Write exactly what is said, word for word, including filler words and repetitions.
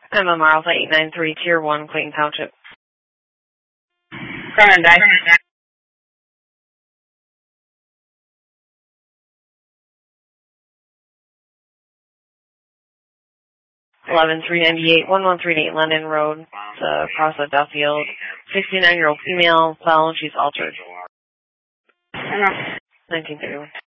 I'm M R Alpha eight nine three, Tier one, Clayton Township. Front die. eleven three ninety-eight, one one three eight London Road, uh, across the Duffield. sixty-nine-year-old female, fell, she's altered. I know. nineteen thirty-one.